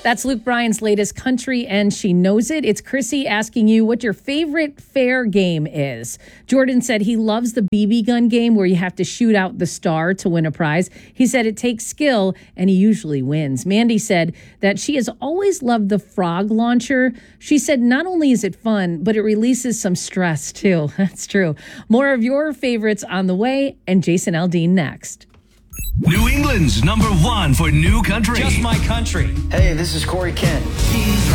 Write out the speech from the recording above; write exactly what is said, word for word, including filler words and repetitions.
That's Luke Bryan's latest country, and she knows it. It's Chrissy asking you what your favorite fair game is. Jordan said he loves the B B gun game where you have to shoot out the star to win a prize. He said it takes skill, and he usually wins. Mandy said that she has always loved the frog launcher. She said not only is it fun, but it releases some stress, too. That's true. More of your favorites on the way, and Jason Aldean next. New England's number one for new country. Just My Country. Hey, this is Corey Kent.